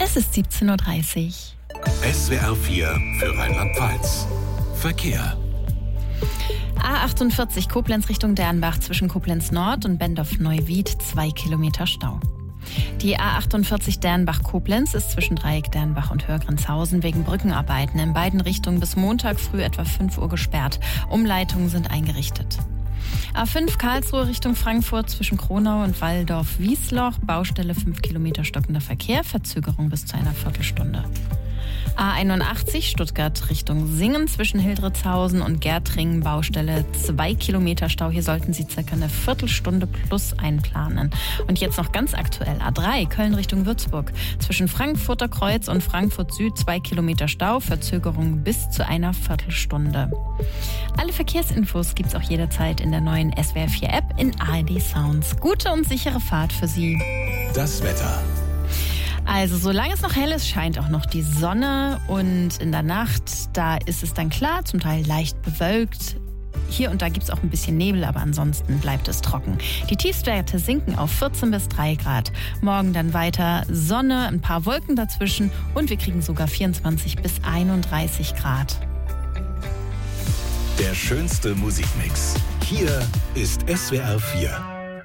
Es ist 17:30 Uhr. SWR 4 für Rheinland-Pfalz. Verkehr. A48 Koblenz Richtung Dernbach zwischen Koblenz Nord und Bendorf-Neuwied 2 Kilometer Stau. Die A48 Dernbach-Koblenz ist zwischen Dreieck Dernbach und Hörgrenzhausen wegen Brückenarbeiten in beiden Richtungen bis Montag früh etwa 5 Uhr gesperrt. Umleitungen sind eingerichtet. A5 Karlsruhe Richtung Frankfurt zwischen Kronau und Walldorf-Wiesloch. Baustelle 5 Kilometer stockender Verkehr, Verzögerung bis zu einer Viertelstunde. A81 Stuttgart Richtung Singen zwischen Hildritzhausen und Gärtringen. Baustelle 2 Kilometer Stau. Hier sollten Sie circa eine Viertelstunde plus einplanen. Und jetzt noch ganz aktuell A3 Köln Richtung Würzburg. Zwischen Frankfurter Kreuz und Frankfurt Süd 2 Kilometer Stau. Verzögerung bis zu einer Viertelstunde. Alle Verkehrsinfos gibt's auch jederzeit in der neuen SWR 4 App in ARD Sounds. Gute und sichere Fahrt für Sie. Das Wetter. Also solange es noch hell ist, scheint auch noch die Sonne und in der Nacht, da ist es dann klar, zum Teil leicht bewölkt. Hier und da gibt es auch ein bisschen Nebel, aber ansonsten bleibt es trocken. Die Tiefstwerte sinken auf 14 bis 3 Grad. Morgen dann weiter Sonne, ein paar Wolken dazwischen und wir kriegen sogar 24 bis 31 Grad. Der schönste Musikmix. Hier ist SWR 4.